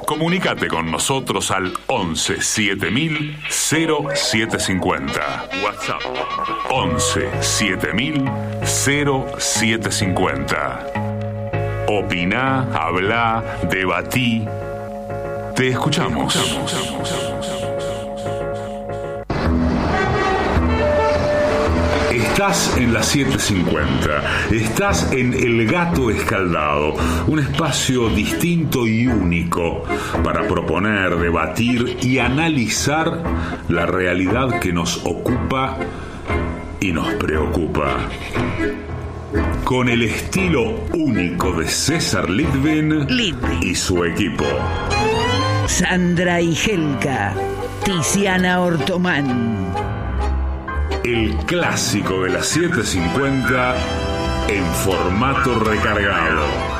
Comunícate con nosotros al 11 7000 0750. WhatsApp 11 7000 0750. Opiná, habla, debatí. Te escuchamos. Estás en la 750, estás en El Gato Escaldado, un espacio distinto y único para proponer, debatir y analizar la realidad que nos ocupa y nos preocupa. Con el estilo único de César Litvin y su equipo. Sandra Igelka, Tiziana Ortomán. El clásico de las 750 en formato recargado.